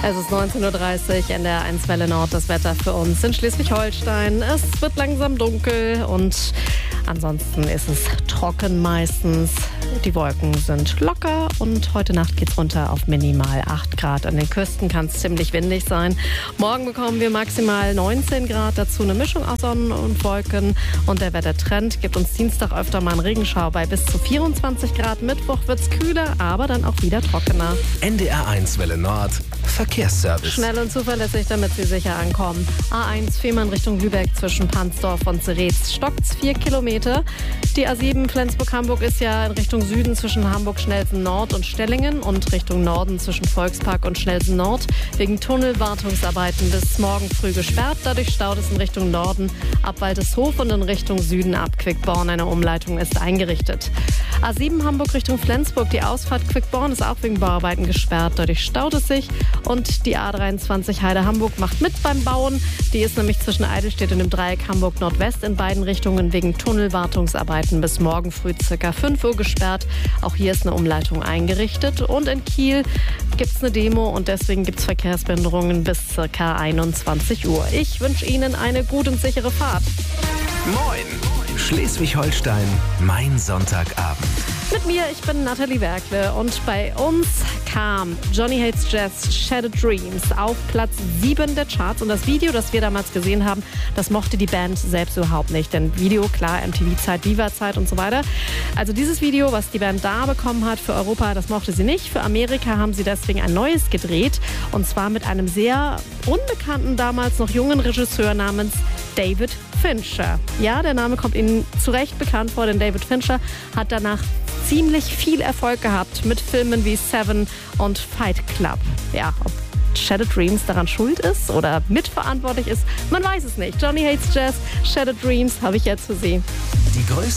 Es ist 19:30 Uhr, NDR1 Welle Nord, das Wetter für uns in Schleswig-Holstein. Es wird langsam dunkel und ansonsten ist es trocken meistens. Die Wolken sind locker und heute Nacht geht's runter auf minimal 8 Grad. An den Küsten kann es ziemlich windig sein. Morgen bekommen wir maximal 19 Grad, dazu eine Mischung aus Sonnen und Wolken. Und der Wettertrend gibt uns Dienstag öfter mal einen Regenschauer bei bis zu 24 Grad. Mittwoch wird's kühler, aber dann auch wieder trockener. NDR1 Welle Nord, Verkehrsservice. Schnell und zuverlässig, damit Sie sicher ankommen. A1 Fehmarn Richtung Lübeck zwischen Pansdorf und Zeretz stockt's 4 Kilometer. Die A7 Flensburg-Hamburg ist ja in Richtung Süden zwischen Hamburg-Schnelsen-Nord und Stellingen und Richtung Norden zwischen Volkspark und Schnelsen-Nord wegen Tunnelwartungsarbeiten bis morgen früh gesperrt. Dadurch staut es in Richtung Norden ab Waldeshof und in Richtung Süden ab Quickborn. Eine Umleitung ist eingerichtet. A7 Hamburg Richtung Flensburg. Die Ausfahrt Quickborn ist auch wegen Bauarbeiten gesperrt. Dadurch staut es sich. Und die A23 Heide-Hamburg macht mit beim Bauen. Die ist nämlich zwischen Eidelstedt und dem Dreieck Hamburg Nordwest in beiden Richtungen wegen Tunnelwartungsarbeiten bis morgen früh ca. 5 Uhr gesperrt. Auch hier ist eine Umleitung eingerichtet. Und in Kiel gibt es eine Demo und deswegen gibt es Verkehrsbehinderungen bis ca. 21 Uhr. Ich wünsche Ihnen eine gute und sichere Fahrt. Moin! Schleswig-Holstein, mein Sonntagabend. Mit mir, ich bin Nathalie Werkle und bei uns kam Johnny Hates Jazz Shattered Dreams auf Platz 7 der Charts. Und das Video, das wir damals gesehen haben, das mochte die Band selbst überhaupt nicht. Denn Video, klar, MTV-Zeit, Viva-Zeit und so weiter. Also dieses Video, was die Band da bekommen hat für Europa, das mochte sie nicht. Für Amerika haben sie deswegen ein neues gedreht. Und zwar mit einem sehr unbekannten, damals noch jungen Regisseur namens David Fincher. Ja, der Name kommt Ihnen zu Recht bekannt vor, denn David Fincher hat danach ziemlich viel Erfolg gehabt mit Filmen wie Seven und Fight Club. Ja, ob Shattered Dreams daran schuld ist oder mitverantwortlich ist, man weiß es nicht. Johnny Hates Jazz, Shattered Dreams habe ich jetzt für Sie. Die größte